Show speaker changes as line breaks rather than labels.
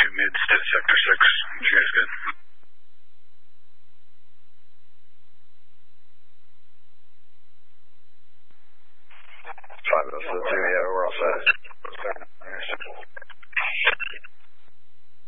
mid, steady sector 6. You guys good?
502, yeah, we're all set.